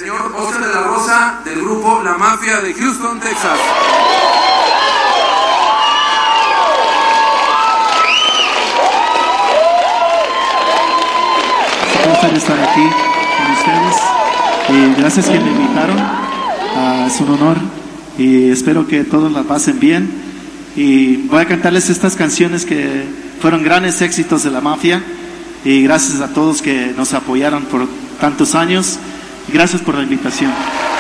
señor Oscar de la Rosa del grupo La Mafia de Houston, Texas. Es un placer estar aquí con ustedes y gracias que me invitaron. Es un honor y espero que todos la pasen bien. Y voy a cantarles estas canciones que fueron grandes éxitos de La Mafia. Y gracias a todos que nos apoyaron por tantos años. Gracias por la invitación.